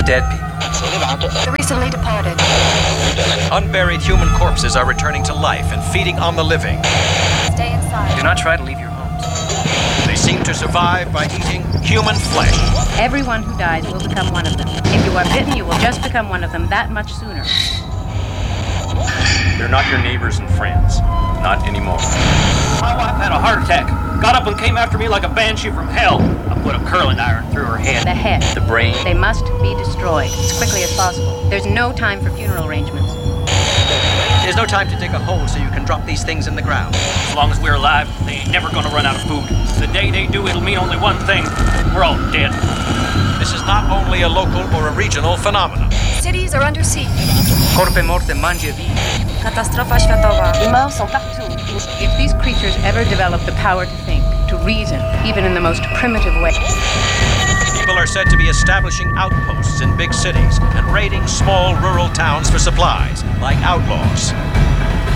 Dead people. The recently departed. Unburied human corpses are returning to life and feeding on the living. Stay inside. Do not try to leave your homes. They seem to survive by eating human flesh. Everyone who dies will become one of them. If you are bitten, you will just become one of them that much sooner. They're not your neighbors and friends. Not anymore. My wife had a heart attack. Got up and came after me like a banshee from hell. I put a curling iron through her head. The head. The brain. They must be destroyed as quickly as possible. There's no time for funeral arrangements. There's no time to dig a hole so you can drop these things in the ground. As long as we're alive, they ain't never gonna run out of food. The day they do, it'll mean only one thing. We're all dead. This is not only a local or a regional phenomenon. Cities are under siege. Corpe morte mangia vivi. Katastrofa światowa. Les morts sont partout. If these creatures ever develop the power to think, to reason, even in the most primitive way, People are said to be establishing outposts in big cities and raiding small rural towns for supplies, like outlaws.